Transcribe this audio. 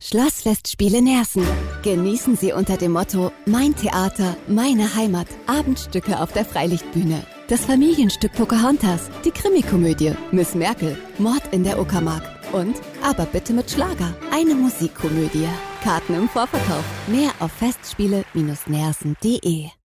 Schlossfestspiele Nersen. Genießen Sie unter dem Motto Mein Theater, meine Heimat. Abendstücke auf der Freilichtbühne. Das Familienstück Pocahontas, die Krimikomödie Miss Merkel, Mord in der Uckermark und Aber bitte mit Schlager, eine Musikkomödie. Karten im Vorverkauf. Mehr auf festspiele-nersen.de.